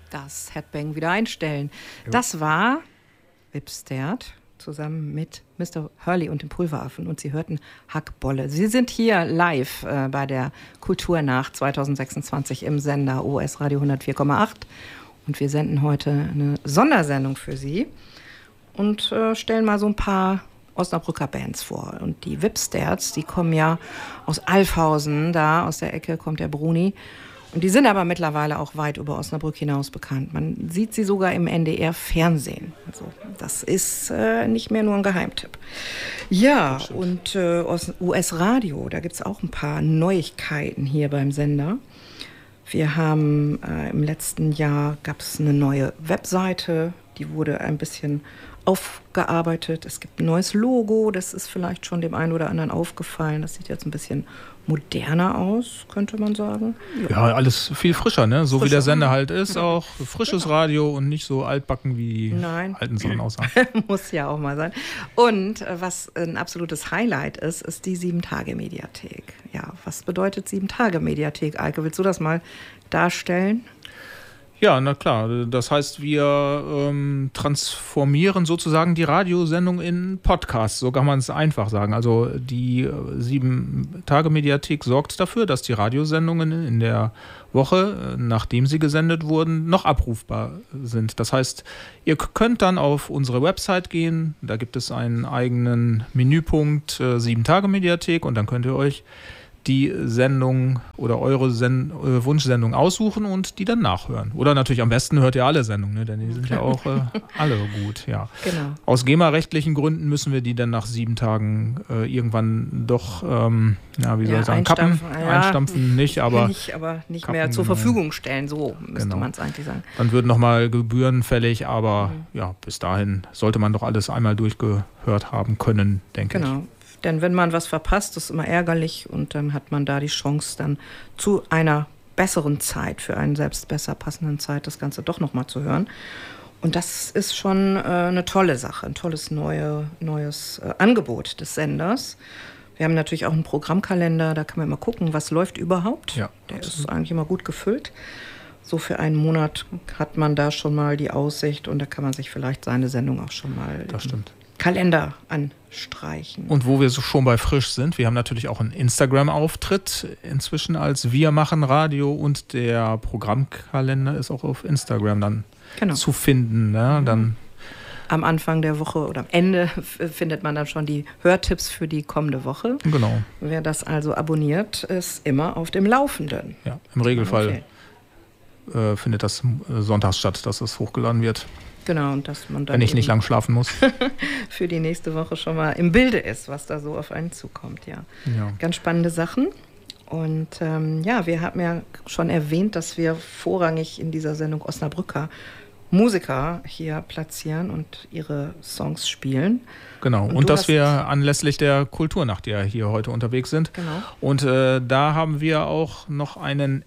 das Headbang wieder einstellen. Jo. Das war Wipstert zusammen mit Mr. Hurley und dem Pulveraffen und Sie hörten Hackbolle. Sie sind hier live bei der Kulturnacht 2026 im Sender OS Radio 104,8 und wir senden heute eine Sondersendung für Sie und stellen mal so ein paar Osnabrücker Bands vor. Und die Wipsterts, die kommen ja aus Alfhausen, da aus der Ecke kommt der Bruni. Und die sind aber mittlerweile auch weit über Osnabrück hinaus bekannt. Man sieht sie sogar im NDR-Fernsehen. Also das ist nicht mehr nur ein Geheimtipp. Ja, und aus US-Radio, da gibt es auch ein paar Neuigkeiten hier beim Sender. Wir haben im letzten Jahr gab es eine neue Webseite, die wurde ein bisschen aufgearbeitet. Es gibt ein neues Logo, das ist vielleicht schon dem einen oder anderen aufgefallen. Das sieht jetzt ein bisschen moderner aus, könnte man sagen. Ja, alles viel frischer, ne? So wie der Sender halt ist, auch frisches Radio und nicht so altbacken wie die alten Sachen aussahen. Muss ja auch mal sein. Und was ein absolutes Highlight ist, ist die 7-Tage-Mediathek. Ja, was bedeutet 7-Tage-Mediathek, Eike? Willst du das mal darstellen? Ja, na klar. Das heißt, wir transformieren sozusagen die Radiosendung in Podcast. So kann man es einfach sagen. Also die 7-Tage-Mediathek sorgt dafür, dass die Radiosendungen in der Woche, nachdem sie gesendet wurden, noch abrufbar sind. Das heißt, ihr könnt dann auf unsere Website gehen. Da gibt es einen eigenen Menüpunkt 7-Tage-Mediathek und dann könnt ihr euch die Sendung oder eure Wunschsendung aussuchen und die dann nachhören. Oder natürlich am besten hört ihr alle Sendungen, ne? Denn die sind ja auch alle gut. Ja. Genau. Aus GEMA-rechtlichen Gründen müssen wir die dann nach 7 Tagen irgendwann doch, wie soll ich sagen, kappen. Einstampfen nicht, aber nicht kappen, mehr zur Verfügung stellen, so müsste man es eigentlich sagen. Dann wird nochmal Gebühren fällig, aber ja, bis dahin sollte man doch alles einmal durchgehört haben können, denke ich. Genau. Denn wenn man was verpasst, ist immer ärgerlich und dann hat man da die Chance, dann zu einer besseren Zeit, für einen selbst besser passenden Zeit, das Ganze doch nochmal zu hören. Und das ist schon eine tolle Sache, ein tolles neues Angebot des Senders. Wir haben natürlich auch einen Programmkalender, da kann man immer gucken, was läuft überhaupt. Ja, der ist eigentlich immer gut gefüllt. So für einen Monat hat man da schon mal die Aussicht und da kann man sich vielleicht seine Sendung auch schon mal Kalender anstreichen. Und wo wir so schon bei frisch sind, wir haben natürlich auch einen Instagram-Auftritt inzwischen als Wir machen Radio und der Programmkalender ist auch auf Instagram dann zu finden. Ne? Dann am Anfang der Woche oder am Ende findet man dann schon die Hörtipps für die kommende Woche. Genau. Wer das also abonniert, ist immer auf dem Laufenden. Ja, im Regelfall findet das sonntags statt, dass es hochgeladen wird. Genau, und dass man dann wenn ich nicht lang schlafen muss. für die nächste Woche schon mal im Bilde ist, was da so auf einen zukommt. Ja. Ganz spannende Sachen. Und wir haben ja schon erwähnt, dass wir vorrangig in dieser Sendung Osnabrücker Musiker hier platzieren und ihre Songs spielen. Genau, und dass wir anlässlich der Kulturnacht ja hier heute unterwegs sind. Genau. Und da haben wir auch noch ein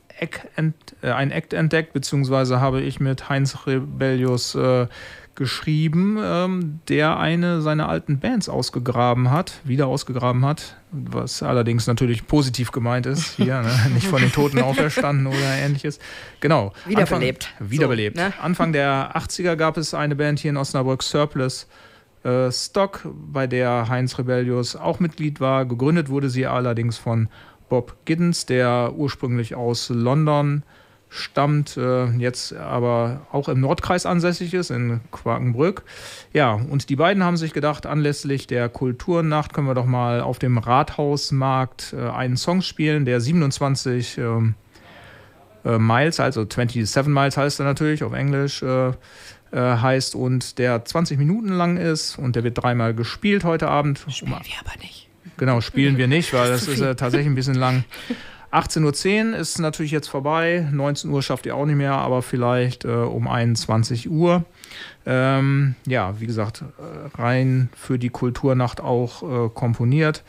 Act entdeckt, beziehungsweise habe ich mit Heinz Rebellius geschrieben, der eine seiner alten Bands wieder ausgegraben hat, was allerdings natürlich positiv gemeint ist, hier, ne? Nicht von den Toten auferstanden oder ähnliches. Genau. Wiederbelebt. Wiederbelebt. So, ne? Anfang der 80er gab es eine Band hier in Osnabrück, Surplus Stock, bei der Heinz Rebellius auch Mitglied war. Gegründet wurde sie allerdings von Bob Giddens, der ursprünglich aus London stammt, jetzt aber auch im Nordkreis ansässig ist, in Quakenbrück. Ja, und die beiden haben sich gedacht, anlässlich der Kulturnacht können wir doch mal auf dem Rathausmarkt einen Song spielen, der 27 Miles, also 27 Miles heißt er natürlich auf Englisch, heißt und der 20 Minuten lang ist und der wird 3-mal gespielt heute Abend. Spielen wir aber nicht. Genau, spielen wir nicht, weil das ist tatsächlich ein bisschen lang. 18.10 Uhr ist natürlich jetzt vorbei, 19 Uhr schafft ihr auch nicht mehr, aber vielleicht um 21 Uhr. Wie gesagt, rein für die Kulturnacht auch komponiert.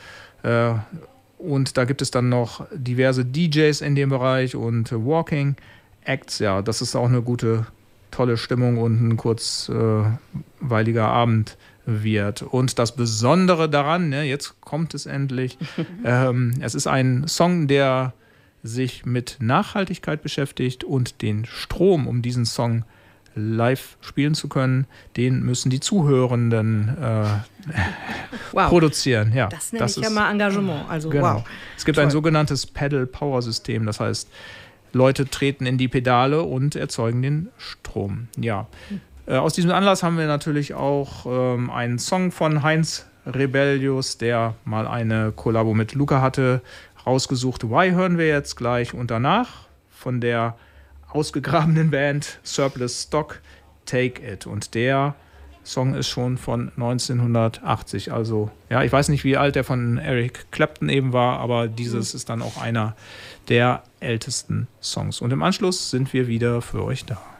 Und da gibt es dann noch diverse DJs in dem Bereich und Walking Acts. Ja, das ist auch eine tolle Stimmung und ein kurzweiliger Abend wird. Und das Besondere daran, ne, jetzt kommt es endlich, es ist ein Song, der sich mit Nachhaltigkeit beschäftigt und den Strom, um diesen Song live spielen zu können, den müssen die Zuhörenden produzieren. Ja, das nenne ich ja mal Engagement. Also genau. wow. Es gibt ein sogenanntes Pedal-Power-System, das heißt, Leute treten in die Pedale und erzeugen den Strom. Ja. Aus diesem Anlass haben wir natürlich auch einen Song von Heinz Rebellius, der mal eine Kollabo mit Luca hatte, rausgesucht. Why hören wir jetzt gleich und danach von der ausgegrabenen Band Surplus Stock, Take It. Und der Song ist schon von 1980. Also, ja, ich weiß nicht, wie alt der von Eric Clapton eben war, aber dieses ist dann auch einer der ältesten Songs. Und im Anschluss sind wir wieder für euch da.